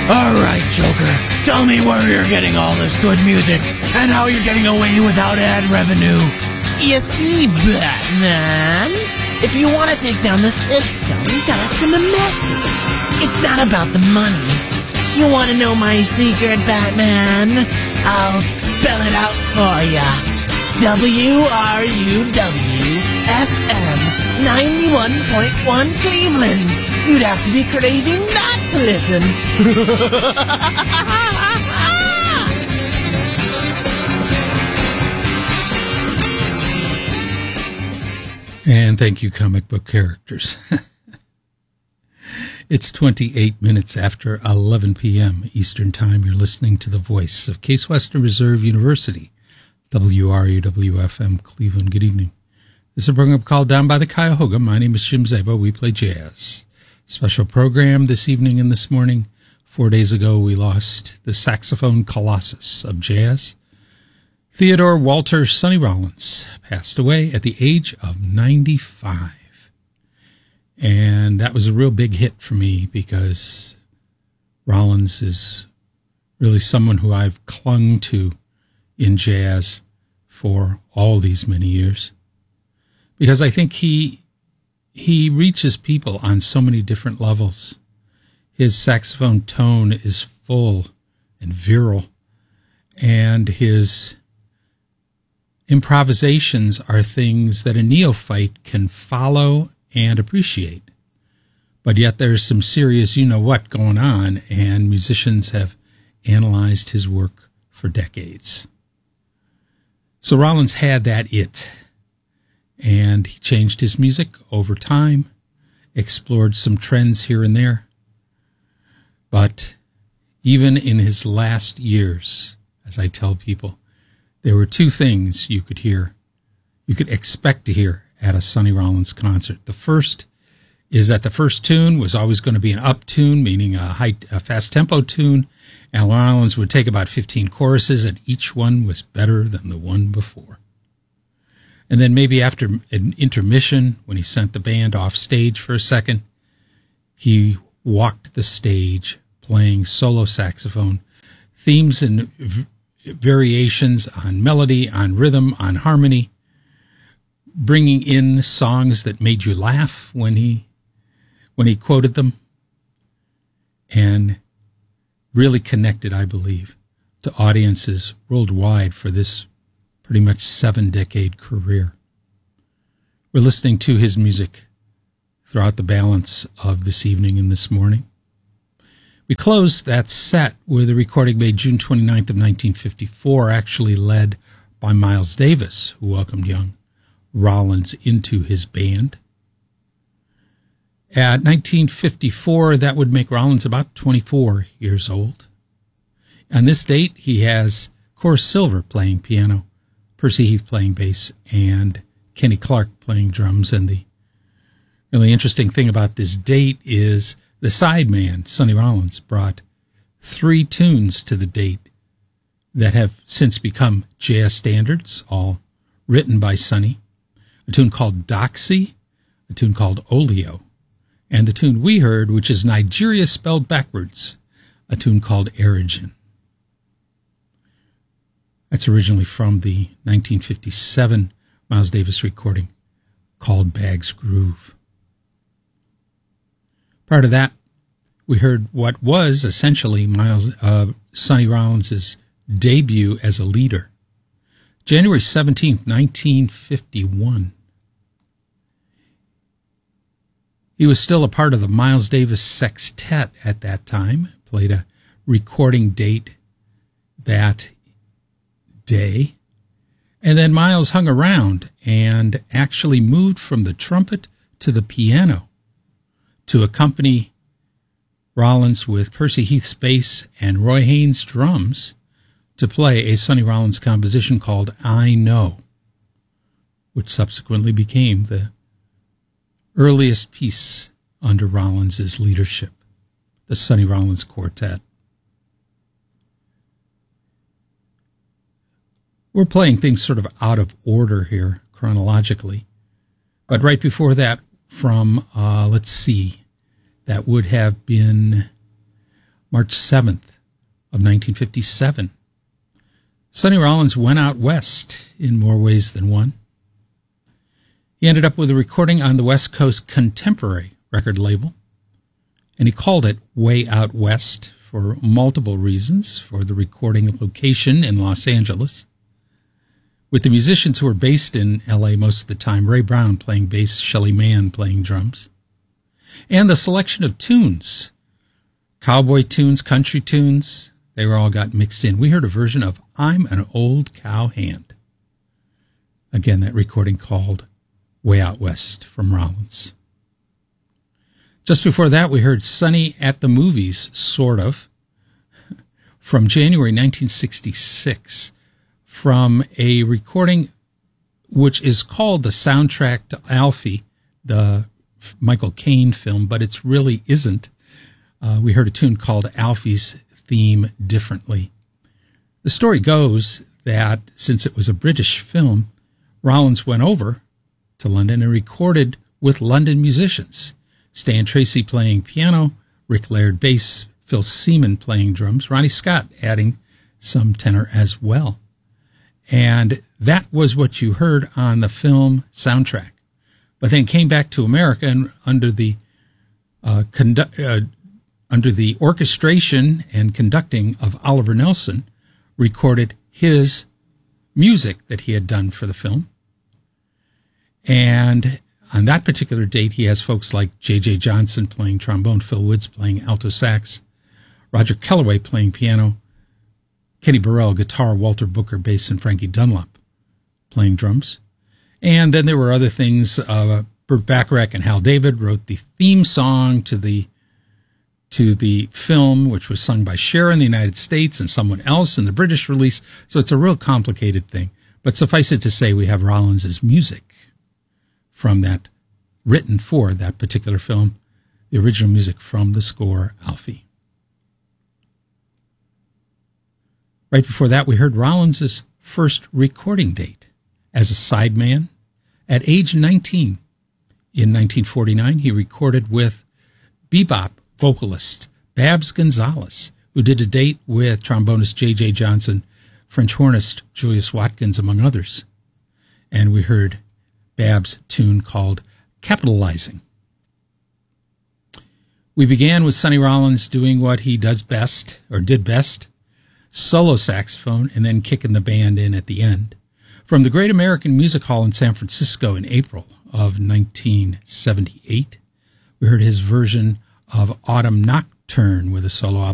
All right, Joker, tell me where you're getting all this good music and how you're getting away without ad revenue. You see, Batman, if you want to take down the system, you gotta send a message. It's not about the money. You want to know my secret, Batman? I'll spell it out for ya. WRUW-FM 91.1 Cleveland. You'd have to be crazy not to listen. And thank you, comic book characters. It's 28 minutes after 11 p.m. Eastern Time. You're listening to the voice of Case Western Reserve University, WRUW-FM Cleveland. Good evening. This is a program called Down by the Cuyahoga. My name is Jim Zabo. We play jazz. Special program this evening and this morning. 4 days ago, we lost the saxophone colossus of jazz. Theodore Walter Sonny Rollins passed away at the age of 95. And that was a real big hit for me because Rollins is really someone who I've clung to in jazz for all these many years. Because I think he reaches people on so many different levels. His saxophone tone is full and virile, and his improvisations are things that a neophyte can follow and appreciate. But yet there's some serious you-know-what going on, and musicians have analyzed his work for decades. So Rollins had that it, and he changed his music over time, explored some trends here and there. But even in his last years, as I tell people, there were two things you could expect to hear at a Sonny Rollins concert. The first is that the first tune was always going to be an up tune, meaning a fast tempo tune, and Rollins would take about 15 choruses, and each one was better than the one before. And then maybe after an intermission, when he sent the band off stage for a second, he walked the stage playing solo saxophone, themes and variations on melody, on rhythm, on harmony, bringing in songs that made you laugh when he quoted them, and really connected, I believe, to audiences worldwide for this pretty much 7-decade career. We're listening to his music throughout the balance of this evening and this morning. We closed that set with a recording made June 29th of 1954, actually led by Miles Davis, who welcomed young Rollins into his band. At 1954, that would make Rollins about 24 years old. On this date, he has Cor Silver playing piano, Percy Heath playing bass, and Kenny Clark playing drums. And the really interesting thing about this date is the sideman, Sonny Rollins, brought 3 tunes to the date that have since become jazz standards, all written by Sonny. A tune called Doxy, a tune called Oleo, and the tune we heard, which is Nigeria spelled backwards, a tune called Erigen. That's originally from the 1957 Miles Davis recording called Bag's Groove. Part of that, we heard what was essentially Sonny Rollins' debut as a leader. January 17th, 1951. He was still a part of the Miles Davis Sextet at that time, played a recording date that day. And then Miles hung around and actually moved from the trumpet to the piano to accompany Rollins with Percy Heath's bass and Roy Haynes' drums to play a Sonny Rollins composition called I Know, which subsequently became the earliest piece under Rollins' leadership, the Sonny Rollins Quartet. We're playing things sort of out of order here, chronologically. But right before that, from, let's see, that would have been March 7th of 1957. Sonny Rollins went out west in more ways than one. He ended up with a recording on the West Coast Contemporary record label, and he called it Way Out West for multiple reasons, for the recording location in Los Angeles, with the musicians who were based in L.A. most of the time, Ray Brown playing bass, Shelly Manne playing drums, and the selection of tunes, cowboy tunes, country tunes, they were all got mixed in. We heard a version of I'm an Old Cowhand. Again, that recording called Way Out West from Rollins. Just before that, we heard Sonny at the Movies, sort of, from January 1966, from a recording which is called the soundtrack to Alfie, the Michael Caine film, but it really isn't. We heard a tune called Alfie's Theme Differently. The story goes that since it was a British film, Rollins went over to London and recorded with London musicians. Stan Tracy playing piano, Rick Laird bass, Phil Seaman playing drums, Ronnie Scott adding some tenor as well. And that was what you heard on the film soundtrack. But then came back to America and under the orchestration and conducting of Oliver Nelson, recorded his music that he had done for the film. And on that particular date, he has folks like J.J. Johnson playing trombone, Phil Woods playing alto sax, Roger Kellaway playing piano, Kenny Burrell guitar, Walter Booker bass, and Frankie Dunlop playing drums. And then there were other things. Burt Bacharach and Hal David wrote the theme song to the film, which was sung by Cher in the United States and someone else in the British release. So it's a real complicated thing. But suffice it to say, we have Rollins' music from that, written for that particular film, the original music from the score, Alfie. Right before that, we heard Rollins' first recording date as a sideman at age 19. In 1949, he recorded with bebop vocalist Babs Gonzalez, who did a date with trombonist J.J. Johnson, French hornist Julius Watkins, among others. And we heard Babs' tune called Capitalizing. We began with Sonny Rollins doing what he does best, or did best, solo saxophone, and then kicking the band in at the end. From the Great American Music Hall in San Francisco in April of 1978, we heard his version of Autumn Nocturne with a solo album